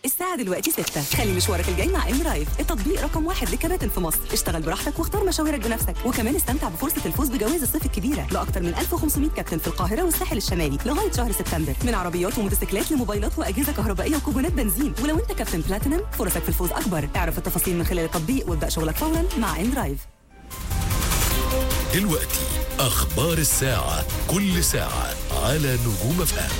الساعة دلوقتي 6. خلي مشوارك الجاي مع ام رايف، التطبيق رقم 1 للكباتن في مصر. اشتغل براحتك واختار مشاويرك بنفسك، وكمان استمتع بفرصة الفوز بجوائز الصيف الكبيرة لأكثر من 1500 كابتن في القاهرة والساحل الشمالي لغاية شهر سبتمبر، من عربيات وموتوسيكلات لموبايلات وأجهزة كهربائية وكوبونات بنزين. ولو انت كابتن بلاتينم فرصك في الفوز أكبر. اعرف التفاصيل من خلال التطبيق وابدأ شغلك فورا مع ام رايف. دلوقتي أخبار الساعة، كل ساعة على نجوم FM.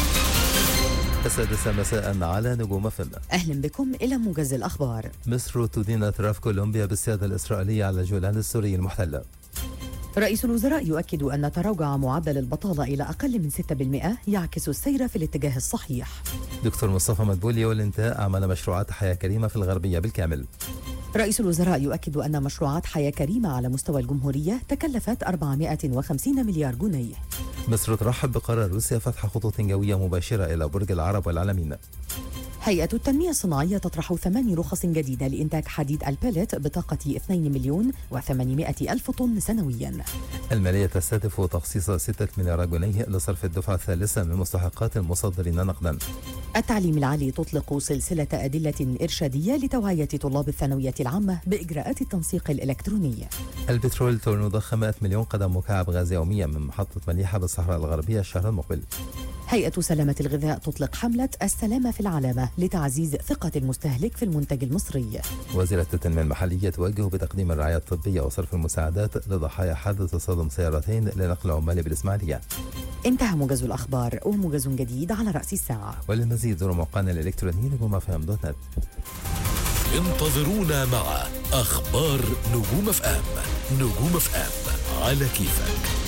6 مساء على نجوم FM. أهلا بكم إلى موجز الأخبار. مصر تدين اعتراف كولومبيا بالسيادة الإسرائيلية على الجولان السوري المحتلة. رئيس الوزراء يؤكد أن تراجع معدل البطالة إلى أقل من 6% يعكس السير في الاتجاه الصحيح. دكتور مصطفى مدبولي والانتهاء أعمال مشروعات حياة كريمة في الغربية بالكامل. رئيس الوزراء يؤكد أن مشروعات حياة كريمة على مستوى الجمهورية تكلفت 450 مليار جنيه. مصر ترحب بقرار روسيا فتح خطوط جوية مباشرة إلى برج العرب والعلمين. هيئة التنمية الصناعية تطرح 8 رخص جديدة لإنتاج حديد الباليت بطاقة 2,800,000 طن سنويا. المالية تستهدف تخصيص 6 مليار جنيه لصرف الدفعة الثالثة من مستحقات المصدرين نقدا. التعليم العالي تطلق سلسلة أدلة إرشادية لتوعية طلاب الثانوية العامة بإجراءات التنسيق الإلكتروني. البترول تورنو ضخ 100 مليون قدم مكعب غاز يوميا من محطة مليحة بالصحراء الغربية الشهر المقبل. هيئة سلامة الغذاء تطلق حملة السلامة في العلامة لتعزيز ثقة المستهلك في المنتج المصري. وزيرة التنمية المحلية توجه بتقديم الرعاية الطبية وصرف المساعدات لضحايا حادث تصادم سيارتين لنقل عمال بالإسماعيلية. انتهى موجز الأخبار، وموجز جديد على رأس الساعة. وللمزيد زوروا موقعنا الإلكتروني nujumfm.net. انتظرونا مع أخبار نجوم FM. نجوم FM على كيفك.